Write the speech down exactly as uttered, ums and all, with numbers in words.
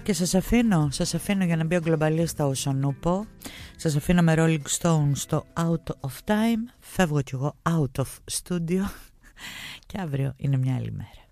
Και σας αφήνω, σας αφήνω για να μπει ο γκλομπαλίστα ο Σονούπο. Σας αφήνω με Rolling Stones στο Out of Time. Φεύγω κι εγώ out of studio. Και αύριο είναι μια άλλη μέρα.